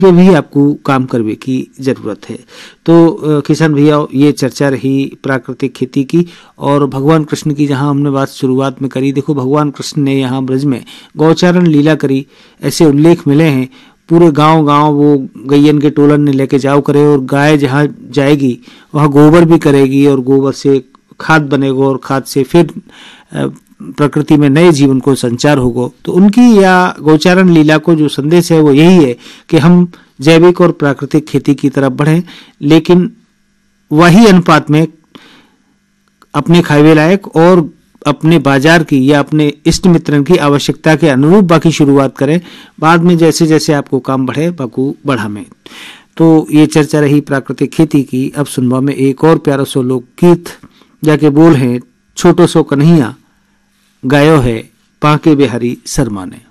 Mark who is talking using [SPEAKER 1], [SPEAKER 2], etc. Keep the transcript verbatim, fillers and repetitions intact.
[SPEAKER 1] पे भी आपको काम करने की जरूरत है। तो किसान भैया, ये चर्चा रही प्राकृतिक खेती की और भगवान कृष्ण की, जहां हमने बात शुरुआत में करी। देखो, भगवान कृष्ण ने यहाँ ब्रज में गौचारण लीला करी, ऐसे उल्लेख मिले हैं। पूरे गांव गांव वो गैयन के टोलन ने लेके जाओ करे, और गाय जहाँ जाएगी वहाँ गोबर भी करेगी, और गोबर से खाद बनेगा, और खाद से फिर प्रकृति में नए जीवन को संचार होगा। तो उनकी या गौचारण लीला को जो संदेश है वो यही है कि हम जैविक और प्राकृतिक खेती की तरफ बढ़ें, लेकिन वही अनुपात में अपने खावे लायक और अपने बाजार की या अपने इष्ट मित्रन की आवश्यकता के अनुरूप बाकी शुरुआत करें। बाद में जैसे जैसे आपको काम बढ़े बाकू बढ़ा में। तो ये चर्चा रही प्राकृतिक खेती की। अब सुनवा में एक और प्यारा सो लोकगीत, जाके बोल है छोटो सो कन्हैया, गायो है पाके बिहारी शर्मा ने।